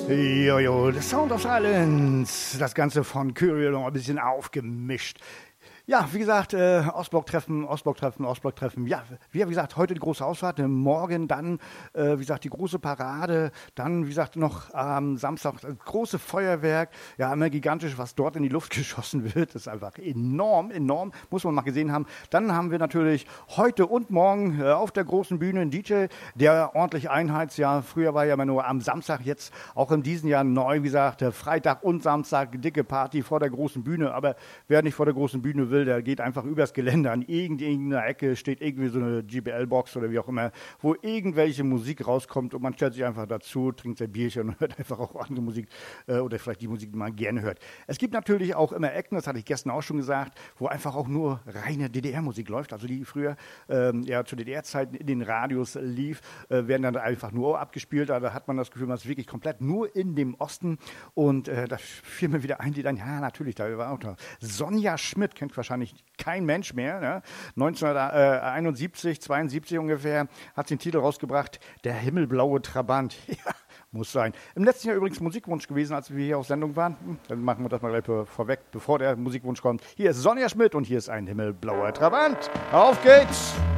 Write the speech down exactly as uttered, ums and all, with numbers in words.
Jojo, The Sound of Silence. Das Ganze von Kyrill noch ein bisschen aufgemischt. Ja, wie gesagt, äh, Ostblock-Treffen, Ostblock-Treffen, Ostblock-Treffen. Ja, wie gesagt, heute die große Ausfahrt, morgen dann, äh, wie gesagt, die große Parade, dann, wie gesagt, noch am Samstag das große Feuerwerk. Ja, immer gigantisch, was dort in die Luft geschossen wird. Das ist einfach enorm, enorm, muss man mal gesehen haben. Dann haben wir natürlich heute und morgen äh, auf der großen Bühne einen D J, der ordentlich einheizt. Ja, früher war ja immer nur am Samstag, jetzt auch in diesem Jahr neu, wie gesagt, äh, Freitag und Samstag, dicke Party vor der großen Bühne. Aber wer nicht vor der großen Bühne will, der geht einfach übers Gelände. An irgendeiner Ecke steht irgendwie so eine G B L-Box oder wie auch immer, wo irgendwelche Musik rauskommt und man stellt sich einfach dazu, trinkt sein Bierchen und hört einfach auch andere Musik äh, oder vielleicht die Musik, die man gerne hört. Es gibt natürlich auch immer Ecken, das hatte ich gestern auch schon gesagt, wo einfach auch nur reine D D R-Musik läuft, also die früher ähm, ja, zu D D R-Zeiten in den Radios lief, äh, werden dann einfach nur abgespielt. Da hat man das Gefühl, man ist wirklich komplett nur in dem Osten und äh, da fiel mir wieder ein, die dann, ja natürlich, da war auch da Sonja Schmidt, kennt wahrscheinlich kein Mensch mehr. Ne? neunzehnhunderteinundsiebzig, zweiundsiebzig ungefähr hat sie den Titel rausgebracht, Der himmelblaue Trabant. Ja, muss sein. Im letzten Jahr übrigens Musikwunsch gewesen, als wir hier auf Sendung waren. Hm, dann machen wir das mal gleich vorweg, bevor der Musikwunsch kommt. Hier ist Sonja Schmidt und hier ist ein himmelblauer Trabant. Auf geht's!